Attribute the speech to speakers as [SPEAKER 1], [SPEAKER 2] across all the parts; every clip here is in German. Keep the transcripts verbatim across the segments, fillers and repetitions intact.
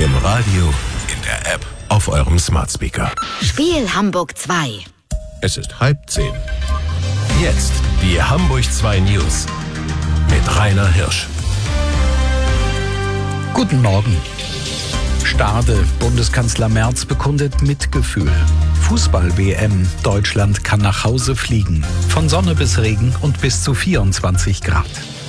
[SPEAKER 1] Im Radio, in der App, auf eurem Smart Speaker.
[SPEAKER 2] Spiel Hamburg zwei.
[SPEAKER 1] Es ist halb zehn. Jetzt die Hamburg zwei News mit Rainer Hirsch.
[SPEAKER 3] Guten Morgen. Stade, Bundeskanzler Merz bekundet Mitgefühl. Fußball-W M, Deutschland kann nach Hause fliegen. Von Sonne bis Regen und bis zu vierundzwanzig Grad.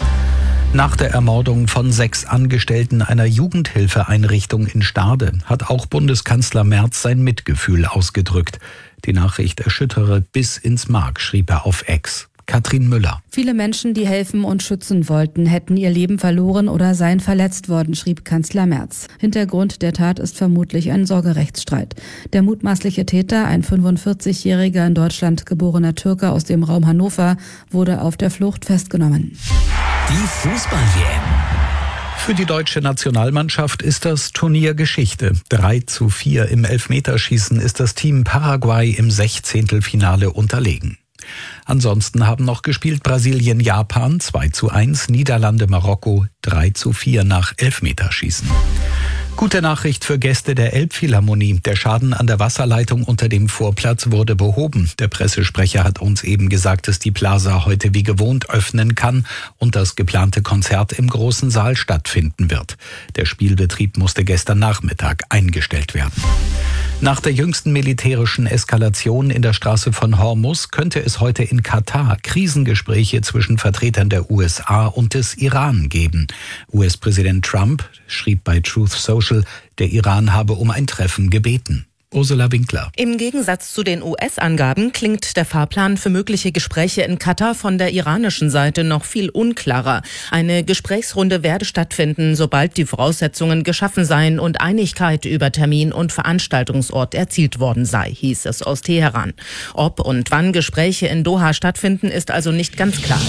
[SPEAKER 3] Nach der Ermordung von sechs Angestellten einer Jugendhilfeeinrichtung in Stade hat auch Bundeskanzler Merz sein Mitgefühl ausgedrückt. Die Nachricht erschüttere bis ins Mark, schrieb er auf X. Katrin Müller.
[SPEAKER 4] Viele Menschen, die helfen und schützen wollten, hätten ihr Leben verloren oder seien verletzt worden, schrieb Kanzler Merz. Hintergrund der Tat ist vermutlich ein Sorgerechtsstreit. Der mutmaßliche Täter, ein fünfundvierzigjähriger in Deutschland geborener Türke aus dem Raum Hannover, wurde auf der Flucht festgenommen.
[SPEAKER 5] Die Fußball-W M.
[SPEAKER 3] Für die deutsche Nationalmannschaft ist das Turnier Geschichte. drei zu vier im Elfmeterschießen ist das Team Paraguay im Sechzehntelfinale unterlegen. Ansonsten haben noch gespielt Brasilien, Japan zwei zu eins, Niederlande, Marokko drei zu vier nach Elfmeterschießen. Gute Nachricht für Gäste der Elbphilharmonie. Der Schaden an der Wasserleitung unter dem Vorplatz wurde behoben. Der Pressesprecher hat uns eben gesagt, dass die Plaza heute wie gewohnt öffnen kann und das geplante Konzert im großen Saal stattfinden wird. Der Spielbetrieb musste gestern Nachmittag eingestellt werden. Nach der jüngsten militärischen Eskalation in der Straße von Hormuz könnte es heute in Katar Krisengespräche zwischen Vertretern der U S A und des Iran geben. U S-Präsident Trump schrieb bei Truth Social, der Iran habe um ein Treffen gebeten. Ursula Winkler.
[SPEAKER 6] Im Gegensatz zu den U S-Angaben klingt der Fahrplan für mögliche Gespräche in Katar von der iranischen Seite noch viel unklarer. Eine Gesprächsrunde werde stattfinden, sobald die Voraussetzungen geschaffen seien und Einigkeit über Termin und Veranstaltungsort erzielt worden sei, hieß es aus Teheran. Ob und wann Gespräche in Doha stattfinden, ist also nicht ganz klar.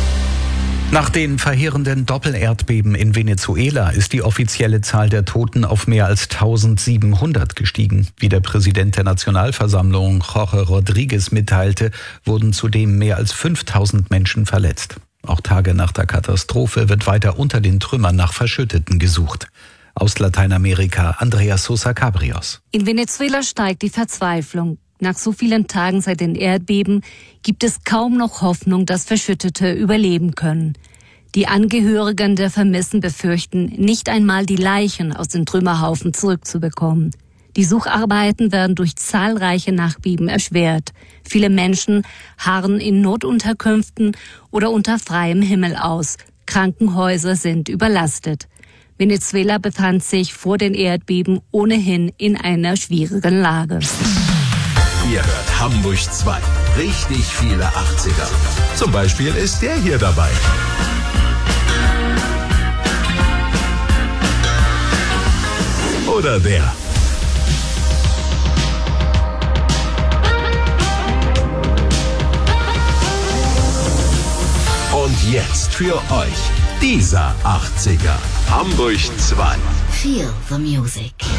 [SPEAKER 3] Nach den verheerenden Doppelerdbeben in Venezuela ist die offizielle Zahl der Toten auf mehr als eintausendsiebenhundert gestiegen. Wie der Präsident der Nationalversammlung, Jorge Rodriguez, mitteilte, wurden zudem mehr als fünftausend Menschen verletzt. Auch Tage nach der Katastrophe wird weiter unter den Trümmern nach Verschütteten gesucht. Aus Lateinamerika, Andrea Sosa Cabrios.
[SPEAKER 7] In Venezuela steigt die Verzweiflung. Nach so vielen Tagen seit den Erdbeben gibt es kaum noch Hoffnung, dass Verschüttete überleben können. Die Angehörigen der Vermissten befürchten, nicht einmal die Leichen aus den Trümmerhaufen zurückzubekommen. Die Sucharbeiten werden durch zahlreiche Nachbeben erschwert. Viele Menschen harren in Notunterkünften oder unter freiem Himmel aus. Krankenhäuser sind überlastet. Venezuela befand sich vor den Erdbeben ohnehin in einer schwierigen Lage.
[SPEAKER 1] Ihr hört Hamburg zwei. Richtig viele achtziger. Zum Beispiel ist der hier dabei. Oder der. Und jetzt für euch dieser achtziger. Hamburg zwei.
[SPEAKER 2] Feel the music.